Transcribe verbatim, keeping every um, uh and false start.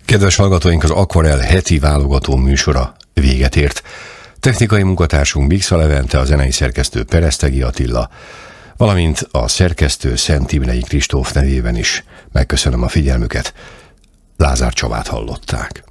Kedves hallgatóink, az Akvarel heti válogató műsora véget ért. Technikai munkatársunk Biksa Levente, a zenei szerkesztő Peresztegi Attila, valamint a szerkesztő Szent Imrei Kristóf nevében is megköszönöm a figyelmüket. Lázár Csabát hallották.